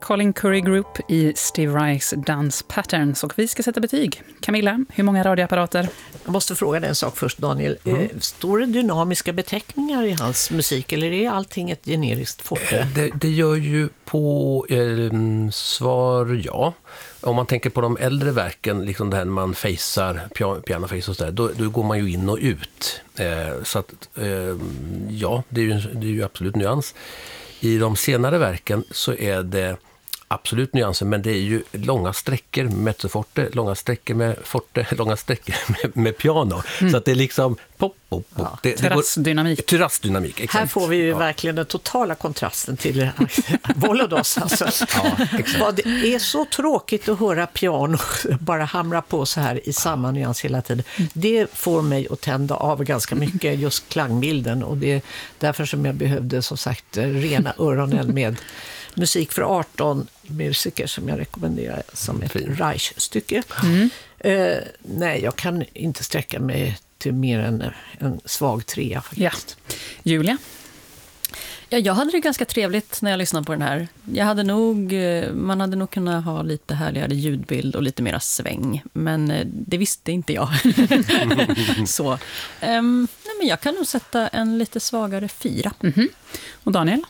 Colin Curry Group i Steve Reichs Dance Patterns, och vi ska sätta betyg. Camilla, hur många radioapparater? Jag måste fråga dig en sak först, Daniel. Står det dynamiska beteckningar i hans musik, eller är allting ett generiskt forte? Det gör ju på svar ja. Om man tänker på de äldre verken, liksom det här när man facear, pianoface och sådär, då går man ju in och ut. Så att ja, det är ju absolut nyans. I de senare verken så är det absolut nyanser, men det är ju långa sträckor med mezzoforte, långa sträckor med forte, långa sträckor med piano. Så att det är liksom pop. Ja. Terrassdynamik. Terrassdynamik, exakt. Här får vi ju verkligen den totala kontrasten till Volodos. Alltså. Ja, exakt. Det är så tråkigt att höra piano bara hamra på så här i samma nyans hela tiden. Det får mig att tända av ganska mycket, just klangbilden, och det är därför som jag behövde, som sagt, rena öronen med musik för 18 musiker som jag rekommenderar som ett Reich-stycke. Nej, jag kan inte sträcka mig till mer än en svag 3 faktiskt. Ja. Julia? Ja, jag hade det ganska trevligt när jag lyssnade på den här. Man hade nog kunnat ha lite härligare ljudbild och lite mera sväng. Men det visste inte jag. Så. Nej, men jag kan nog sätta en lite svagare 4. Och Daniel?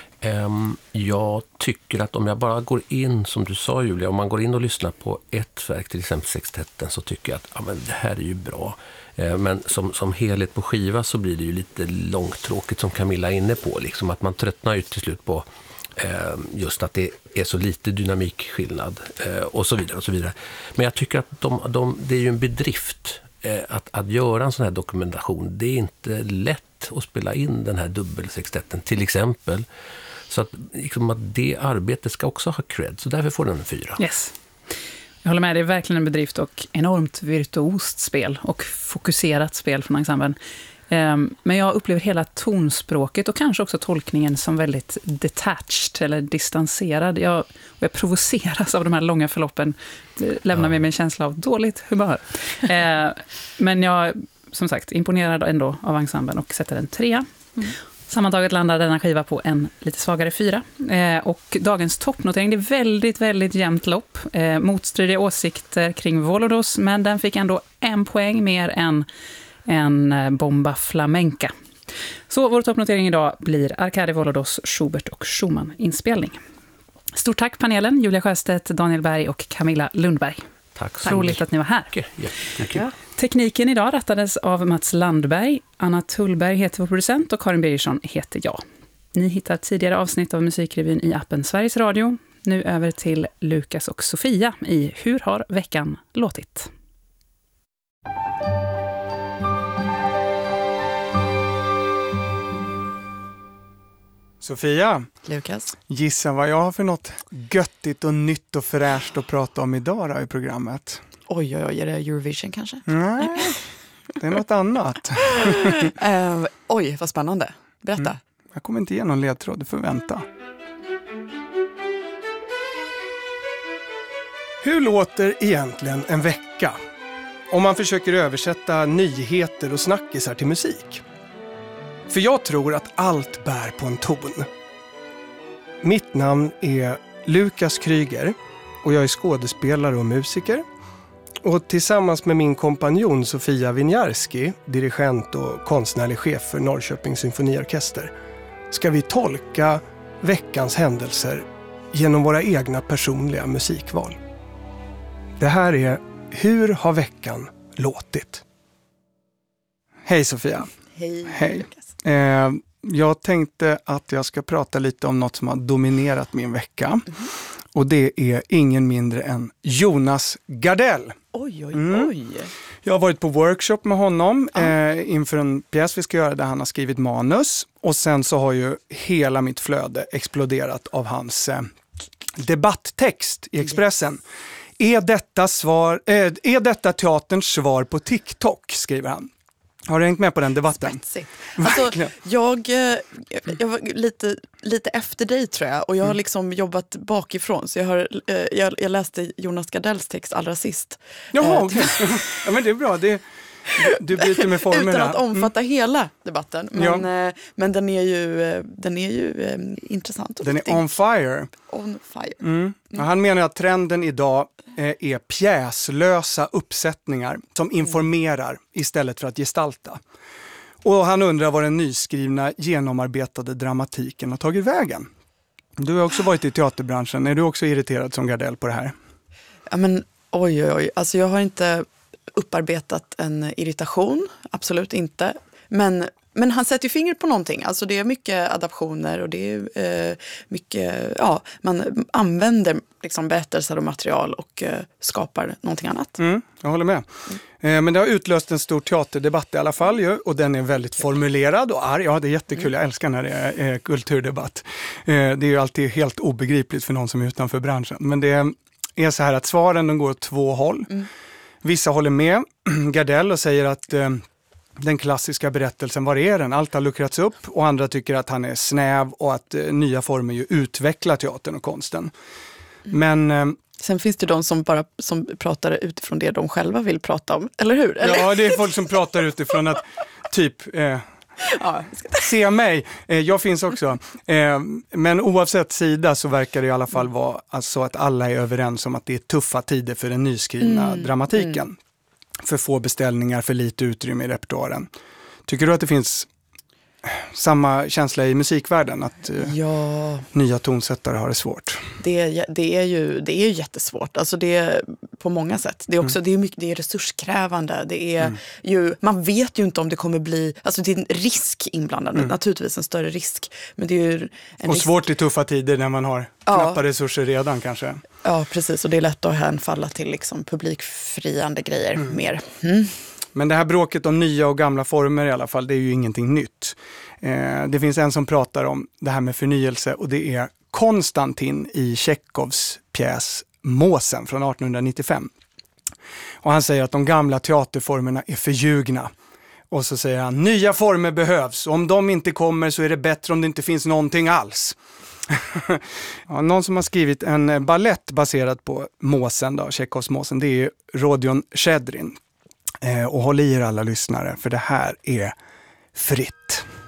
Jag tycker att om jag bara går in, som du sa Julia, om man går in och lyssnar på ett verk, till exempel sextetten, så tycker jag att men det här är ju bra. Men som helhet på skiva så blir det ju lite långtråkigt, som Camilla är inne på. Liksom att man tröttnar ju till slut på just att det är så lite dynamikskillnad och så vidare och så vidare. Men jag tycker att det är ju en bedrift att göra en sån här dokumentation. Det är inte lätt att spela in den här dubbelsextetten till exempel. Så att, liksom, att det arbetet ska också ha cred. Så därför får den en 4. Yes. Jag håller med, det är verkligen en bedrift och enormt virtuost spel och fokuserat spel från ensemblen. Men jag upplever hela tonspråket och kanske också tolkningen som väldigt detached eller distanserad. Jag provoceras av de här långa förloppen. Det lämnar mig med en känsla av dåligt humör. Men jag, som sagt, imponerad ändå av ensemblen och sätter en 3. Sammantaget landar denna skiva på en lite svagare 4. Och dagens toppnotering, det är väldigt, väldigt jämnt lopp. Motstridiga åsikter kring Volodos, men den fick ändå 1 poäng mer än en Bomba Flamenca. Så vår toppnotering idag blir Arkady Volodos, Schubert och Schumann-inspelning. Stort tack panelen, Julia Sjöstedt, Daniel Berg och Camilla Lundberg. Tack. Roligt att ni var här. Ja. Tekniken idag rattades av Mats Landberg, Anna Tullberg heter vår producent och Karin Birgersson heter jag. Ni hittar tidigare avsnitt av Musikrevyn i appen Sveriges Radio. Nu över till Lukas och Sofia i Hur har veckan låtit? Sofia, Lukas? gissa vad jag har för något göttigt och nytt och fräscht att prata om idag då i programmet. Oj, är det Eurovision kanske? Nej, det är något annat. Oj, vad spännande. Berätta. Jag kommer inte ge någon ledtråd, du får vänta. Hur låter egentligen en vecka? Om man försöker översätta nyheter och snackisar till musik. För jag tror att allt bär på en ton. Mitt namn är Lukas Kryger och jag är skådespelare och musiker. Och tillsammans med min kompanjon Sofia Winiarski, dirigent och konstnärlig chef för Norrköpings symfoniorkester, ska vi tolka veckans händelser genom våra egna personliga musikval. Det här är Hur har veckan låtit? Hej Sofia. Hej. Lukas. Jag tänkte att jag ska prata lite om något som har dominerat min vecka. Och det är ingen mindre än Jonas Gardell. Oj. Jag har varit på workshop med honom inför en pjäs vi ska göra där han har skrivit manus. Och sen så har ju hela mitt flöde exploderat av hans debatttext i Expressen. Är detta teaterns svar på TikTok, skriver han. Har du hängt med på den debatten? Alltså, jag var lite efter dig tror jag. Och jag har liksom jobbat bakifrån. Så jag läste Jonas Gardells text allra sist. Jaha, okej. Ja, men det är bra. Du bryter med formerna. Utan att omfatta hela debatten. Men den är ju intressant och den är on fire. On fire. Han menar att trenden idag är pjäslösa uppsättningar som informerar istället för att gestalta. Och han undrar vad den nyskrivna, genomarbetade dramatiken har tagit vägen. Du har också varit i teaterbranschen. Är du också irriterad som Gardell på det här? Ja, men oj. Alltså jag har inte upparbetat en irritation. Absolut inte. Men han sätter ju fingret på någonting. Alltså det är mycket adaptioner och det är mycket, man använder liksom berättelser och material och skapar någonting annat. Jag håller med. Men det har utlöst en stor teaterdebatt i alla fall ju, och den är väldigt formulerad och arg. Ja, det är jättekul. Jag älskar när det är kulturdebatt. Det är ju alltid helt obegripligt för någon som är utanför branschen. Men det är så här att svaren de går åt två håll. Vissa håller med Gardell och säger att den klassiska berättelsen, var är den? Allt har luckrats upp, och andra tycker att han är snäv och att nya former ju utvecklar teatern och konsten. Men sen finns det de som pratar utifrån det de själva vill prata om, eller hur? Eller? Ja, det är folk som pratar utifrån att typ se mig, jag finns också. Men oavsett sida så verkar det i alla fall vara alltså att alla är överens om att det är tuffa tider för den nyskrivna dramatiken. För få beställningar, för lite utrymme i repertoaren. Tycker du att det finns samma känsla i musikvärlden, att nya tonsättare har det svårt? Det är ju jättesvårt. Alltså det är på många sätt. Det är också det är resurskrävande. Det är ju, man vet ju inte om det kommer bli, alltså det är en risk inblandad, naturligtvis en större risk, men det är ju en risk. Svårt i tuffa tider när man har knappa resurser redan kanske. Ja, precis, och det är lätt att hänfalla till liksom publikfriande grejer mer. Men det här bråket om nya och gamla former i alla fall, det är ju ingenting nytt. Det finns en som pratar om det här med förnyelse, och det är Konstantin i Tjechovs pjäs Måsen från 1895. Och han säger att de gamla teaterformerna är förljugna. Och så säger han, nya former behövs. Och om de inte kommer så är det bättre om det inte finns någonting alls. Någon som har skrivit en ballett baserad på Måsen, då, Tjechovs Måsen, det är Rodion Shchedrin. Och håll i er alla lyssnare, för det här är fritt.